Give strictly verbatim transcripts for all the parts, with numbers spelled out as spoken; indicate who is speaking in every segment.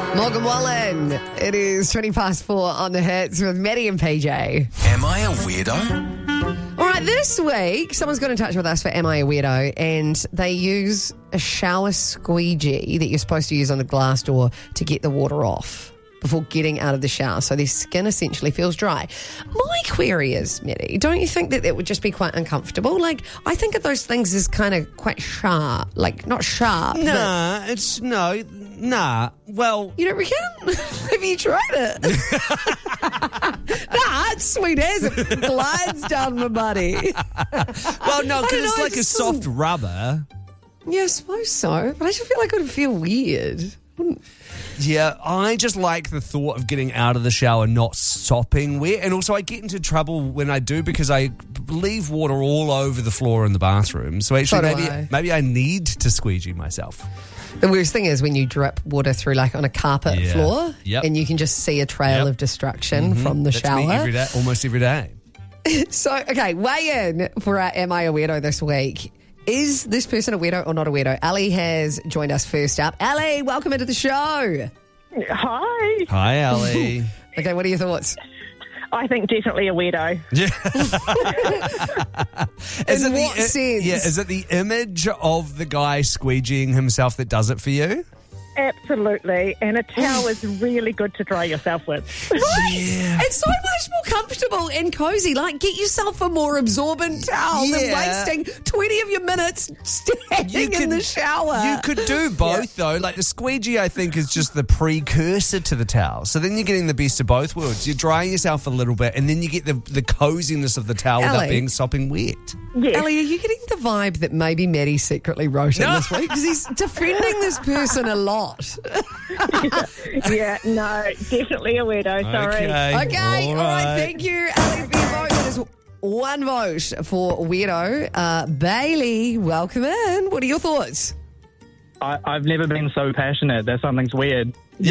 Speaker 1: Morgan Wallen. It is twenty past four on the hits with Maddie and P J.
Speaker 2: Am I a weirdo?
Speaker 1: All right, this week, someone's got in touch with us for Am I a Weirdo? And they use a shower squeegee that you're supposed to use on the glass door to get the water off before getting out of the shower, so their skin essentially feels dry. My query is, Maddie, don't you think that that would just be quite uncomfortable? Like, I think of those things as kind of quite sharp. Like, not sharp.
Speaker 3: Nah, it's no, nah. Well,
Speaker 1: You don't reckon? Have you tried it? Nah, it's sweet as it glides down my body.
Speaker 3: well, no,
Speaker 1: I
Speaker 3: because
Speaker 1: don't
Speaker 3: it's
Speaker 1: know,
Speaker 3: like
Speaker 1: it
Speaker 3: a
Speaker 1: just
Speaker 3: soft
Speaker 1: doesn't-
Speaker 3: rubber.
Speaker 1: Yeah, I suppose so. But I just feel like it would feel weird. Wouldn't-
Speaker 3: Yeah, I just like the thought of getting out of the shower not sopping wet. And also I get into trouble when I do because I leave water all over the floor in the bathroom. So actually
Speaker 1: So do
Speaker 3: maybe,
Speaker 1: I.
Speaker 3: maybe I need to squeegee myself.
Speaker 1: The worst thing is when you drip water through like on a carpet
Speaker 3: Yeah.
Speaker 1: floor
Speaker 3: Yep.
Speaker 1: and you can just see a trail
Speaker 3: Yep.
Speaker 1: of destruction from the
Speaker 3: That's
Speaker 1: shower.
Speaker 3: me every day, almost every day.
Speaker 1: So, okay, weigh in for our Am I a Weirdo this week. Is this person a weirdo or not a weirdo? Ali has joined us first up. Ali, welcome into the show.
Speaker 4: Hi.
Speaker 3: Hi, Ali.
Speaker 1: Okay, what are your thoughts?
Speaker 4: I think definitely a weirdo.
Speaker 3: Is
Speaker 1: In
Speaker 3: it
Speaker 1: what
Speaker 3: the,
Speaker 1: sense?
Speaker 3: Yeah, is it the image of the guy squeegeeing himself that does it for you?
Speaker 4: Absolutely. And a towel is really good to dry yourself with.
Speaker 3: Yeah.
Speaker 1: It's so much more comfortable and cozy. Like, get yourself a more absorbent towel than
Speaker 3: Yeah.
Speaker 1: wasting twenty of your minutes standing in the shower.
Speaker 3: You could do both, though. Like the squeegee, I think, is just the precursor to the towel. So then you're getting the best of both worlds. You're drying yourself a little bit, and then you get the, the coziness of the towel without
Speaker 1: Ali.
Speaker 3: being sopping wet.
Speaker 4: Yes.
Speaker 1: Ellie, are you getting the vibe that maybe Maddie secretly wrote in this week? Because he's defending this person a lot.
Speaker 4: Yeah, no, definitely a weirdo. Sorry.
Speaker 1: Okay, all right. Thank you, Ellie, for your vote. That is one vote for weirdo. Uh, Bailey, welcome in. What are your thoughts?
Speaker 5: I, I've never been so passionate that something's weird.
Speaker 3: Yeah.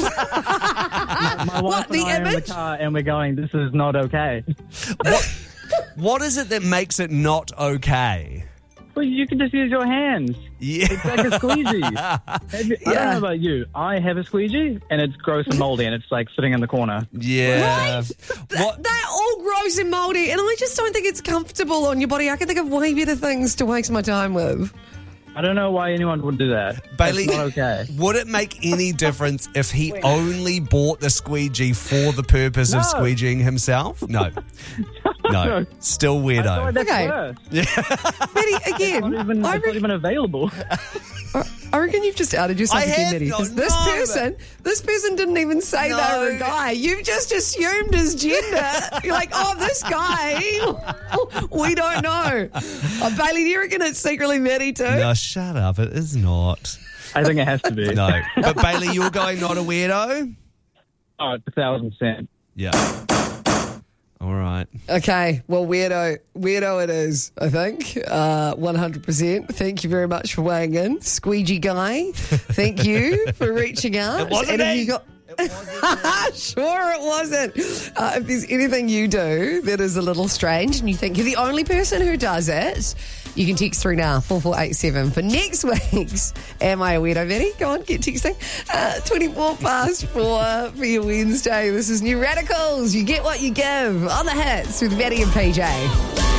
Speaker 5: My wife
Speaker 1: What,
Speaker 5: and
Speaker 1: the
Speaker 5: I are in the
Speaker 1: image?
Speaker 5: car and we're going, this is not okay.
Speaker 3: what, what is it that makes it not okay?
Speaker 5: Well, you can just use your hands.
Speaker 3: Yeah.
Speaker 5: It's like a squeegee. Have you- I don't know about you. I have a squeegee and it's gross and moldy and it's like sitting in the corner.
Speaker 3: Yeah.
Speaker 1: Right?
Speaker 3: What?
Speaker 1: They're all gross and mouldy, and I just don't think it's comfortable on your body. I can think of way better things to waste my time with.
Speaker 5: I don't know why anyone would do that.
Speaker 3: Bailey,
Speaker 5: It's not okay.
Speaker 3: would it make any difference if he only bought the squeegee for the purpose of
Speaker 5: No.
Speaker 3: squeegeeing himself? No. No. Still
Speaker 5: I
Speaker 3: weirdo.
Speaker 5: thought that's
Speaker 1: Okay.
Speaker 5: worse.
Speaker 1: Maddie,
Speaker 5: It's
Speaker 1: again,
Speaker 5: not even,
Speaker 1: I,
Speaker 5: it's not
Speaker 1: re-
Speaker 5: even available.
Speaker 1: I reckon you've just outed yourself
Speaker 3: I
Speaker 1: again,
Speaker 3: have
Speaker 1: Maddie,
Speaker 3: not,
Speaker 1: because this
Speaker 3: no,
Speaker 1: person, this person didn't even say they
Speaker 3: No.
Speaker 1: were a guy. You've just assumed his gender. You're like, oh, this guy, we don't know. Oh, Bailey, do you reckon it's secretly Maddie too?
Speaker 3: No, shut up. It is not.
Speaker 5: I think it has to be.
Speaker 3: No. But Bailey, you're going not a weirdo?
Speaker 5: Oh, a thousand percent.
Speaker 3: Yeah. All right.
Speaker 1: Okay, well, weirdo, weirdo it is, I think, uh, one hundred percent. Thank you very much for weighing in. Squeegee guy, thank you for reaching out.
Speaker 3: It wasn't
Speaker 1: And have
Speaker 3: me.
Speaker 1: you got- Sure it wasn't. Uh, if there's anything you do that is a little strange and you think you're the only person who does it, you can text through now, four four eight seven, for next week's Am I a Weirdo, Maddie? Go on, get texting. Uh, twenty-four past four for your Wednesday. This is New Radicals. You get what you give on the hits with Maddie and P J.